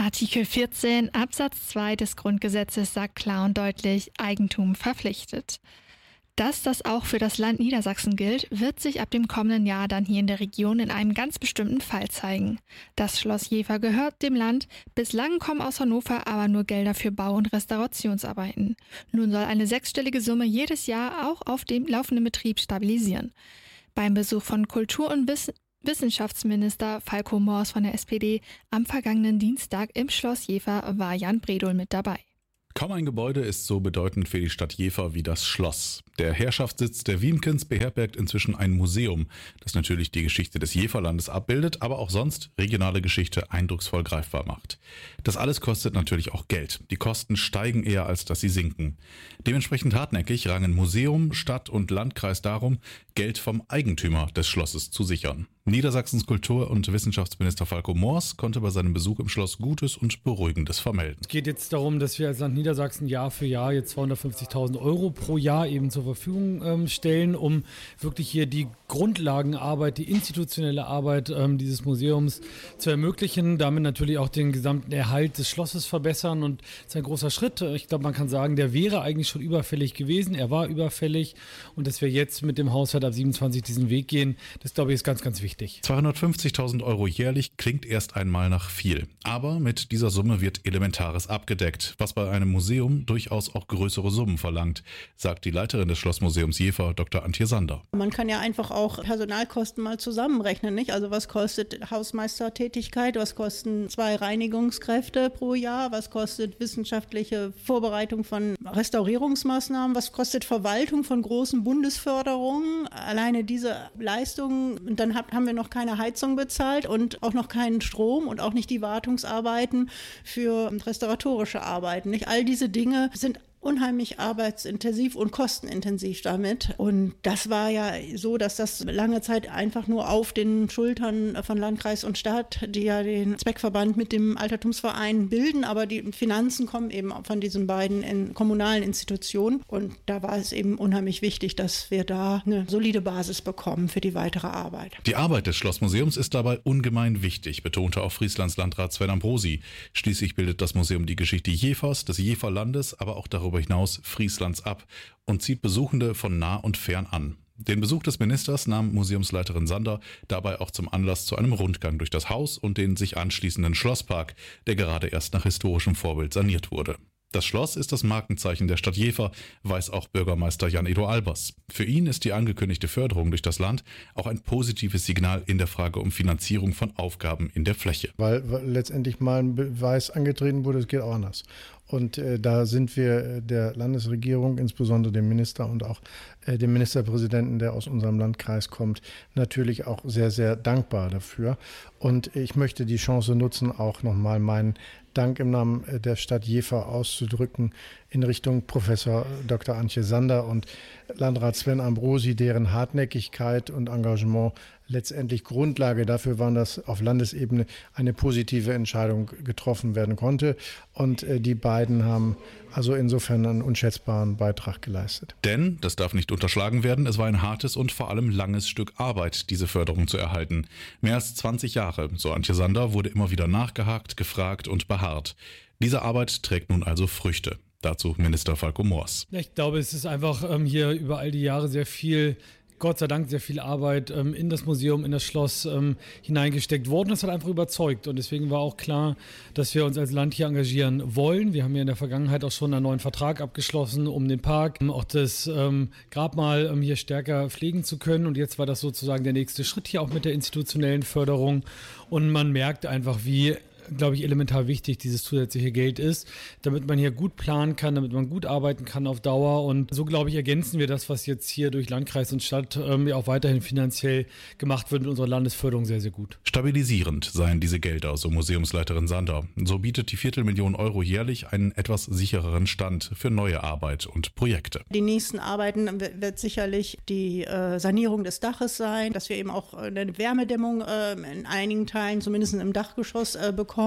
Artikel 14 Absatz 2 des Grundgesetzes sagt klar und deutlich, Eigentum verpflichtet. Dass das auch für das Land Niedersachsen gilt, wird sich ab dem kommenden Jahr dann hier in der Region in einem ganz bestimmten Fall zeigen. Das Schloss Jever gehört dem Land, bislang kommen aus Hannover aber nur Gelder für Bau- und Restaurationsarbeiten. Nun soll eine 6-stellige Summe jedes Jahr auch auf dem laufenden Betrieb stabilisieren. Beim Besuch von Kultur- und Wissenschaftsminister Falco Moors von der SPD am vergangenen Dienstag im Schloss Jever war Jan Bredohl mit dabei. Kaum ein Gebäude ist so bedeutend für die Stadt Jever wie das Schloss. Der Herrschaftssitz der Wiemkens beherbergt inzwischen ein Museum, das natürlich die Geschichte des Jeverlandes abbildet, aber auch sonst regionale Geschichte eindrucksvoll greifbar macht. Das alles kostet natürlich auch Geld. Die Kosten steigen eher, als dass sie sinken. Dementsprechend hartnäckig rangen Museum, Stadt und Landkreis darum, Geld vom Eigentümer des Schlosses zu sichern. Niedersachsens Kultur- und Wissenschaftsminister Falco Moors konnte bei seinem Besuch im Schloss Gutes und Beruhigendes vermelden. Es geht jetzt darum, dass wir als Land Niedersachsen Jahr für Jahr jetzt 250.000 € pro Jahr eben zur Verfügung stellen, um wirklich hier die Grundlagenarbeit, die institutionelle Arbeit dieses Museums zu ermöglichen, damit natürlich auch den gesamten Erhalt des Schlosses verbessern, und das ist ein großer Schritt. Ich glaube, man kann sagen, der wäre eigentlich schon überfällig gewesen, er war überfällig, und dass wir jetzt mit dem Haushalt ab 27 diesen Weg gehen, das glaube ich ist ganz, ganz wichtig. 250.000 € jährlich klingt erst einmal nach viel, aber mit dieser Summe wird Elementares abgedeckt, was bei einem Museum durchaus auch größere Summen verlangt, sagt die Leiterin des Schlossmuseums Jever, Dr. Antje Sander. Man kann ja einfach auch Personalkosten mal zusammenrechnen, nicht? Also was kostet Hausmeistertätigkeit, was kosten 2 Reinigungskräfte pro Jahr, was kostet wissenschaftliche Vorbereitung von Restaurierungsmaßnahmen, was kostet Verwaltung von großen Bundesförderungen, alleine diese Leistungen, und dann haben wir noch keine Heizung bezahlt und auch noch keinen Strom und auch nicht die Wartungsarbeiten für restauratorische Arbeiten, nicht? All diese Dinge sind unheimlich arbeitsintensiv und kostenintensiv damit. Und das war ja so, dass das lange Zeit einfach nur auf den Schultern von Landkreis und Stadt, die ja den Zweckverband mit dem Altertumsverein bilden, aber die Finanzen kommen eben von diesen beiden kommunalen Institutionen. Und da war es eben unheimlich wichtig, dass wir da eine solide Basis bekommen für die weitere Arbeit. Die Arbeit des Schlossmuseums ist dabei ungemein wichtig, betonte auch Frieslands Landrat Sven Ambrosi. Schließlich bildet das Museum die Geschichte Jevers, des Jeverlandes, aber auch darüber hinaus Frieslands ab und zieht Besuchende von nah und fern an. Den Besuch des Ministers nahm Museumsleiterin Sander dabei auch zum Anlass zu einem Rundgang durch das Haus und den sich anschließenden Schlosspark, der gerade erst nach historischem Vorbild saniert wurde. Das Schloss ist das Markenzeichen der Stadt Jever, weiß auch Bürgermeister Jan-Edo Albers. Für ihn ist die angekündigte Förderung durch das Land auch ein positives Signal in der Frage um Finanzierung von Aufgaben in der Fläche. Weil letztendlich mal ein Beweis angetreten wurde, es geht auch anders. Und da sind wir der Landesregierung, insbesondere dem Minister und auch dem Ministerpräsidenten, der aus unserem Landkreis kommt, natürlich auch sehr, sehr dankbar dafür. Und ich möchte die Chance nutzen, auch nochmal meinen Dank im Namen der Stadt Jever auszudrücken in Richtung Professor Dr. Antje Sander und Landrat Sven Ambrosi, deren Hartnäckigkeit und Engagement letztendlich Grundlage dafür waren, dass auf Landesebene eine positive Entscheidung getroffen werden konnte. Und die beiden haben also insofern einen unschätzbaren Beitrag geleistet. Denn, das darf nicht unterschlagen werden, es war ein hartes und vor allem langes Stück Arbeit, diese Förderung zu erhalten. Mehr als 20 Jahre, so Antje Sander, wurde immer wieder nachgehakt, gefragt und beharrt. Diese Arbeit trägt nun also Früchte. Dazu Minister Falco Moors. Ich glaube, es ist einfach hier über all die Jahre sehr viel, Gott sei Dank, sehr viel Arbeit in das Museum, in das Schloss hineingesteckt worden. Das hat einfach überzeugt, und deswegen war auch klar, dass wir uns als Land hier engagieren wollen. Wir haben ja in der Vergangenheit auch schon einen neuen Vertrag abgeschlossen, um den Park, auch das Grabmal hier stärker pflegen zu können, und jetzt war das sozusagen der nächste Schritt hier auch mit der institutionellen Förderung, und man merkt einfach, wie, glaube ich, elementar wichtig dieses zusätzliche Geld ist, damit man hier gut planen kann, damit man gut arbeiten kann auf Dauer. Und so, glaube ich, ergänzen wir das, was jetzt hier durch Landkreis und Stadt ja auch weiterhin finanziell gemacht wird mit unserer Landesförderung, sehr, sehr gut. Stabilisierend seien diese Gelder, so Museumsleiterin Sander. So bietet die 250.000 € jährlich einen etwas sichereren Stand für neue Arbeit und Projekte. Die nächsten Arbeiten wird sicherlich die Sanierung des Daches sein, dass wir eben auch eine Wärmedämmung in einigen Teilen, zumindest im Dachgeschoss, bekommen.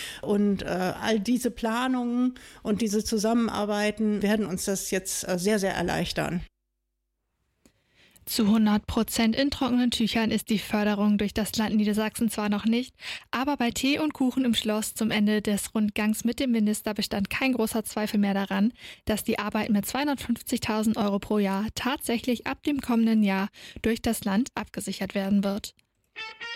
Und all diese Planungen und diese Zusammenarbeiten werden uns das jetzt sehr, sehr erleichtern. Zu 100% in trockenen Tüchern ist die Förderung durch das Land Niedersachsen zwar noch nicht, aber bei Tee und Kuchen im Schloss zum Ende des Rundgangs mit dem Minister bestand kein großer Zweifel mehr daran, dass die Arbeit mit 250.000 Euro pro Jahr tatsächlich ab dem kommenden Jahr durch das Land abgesichert werden wird.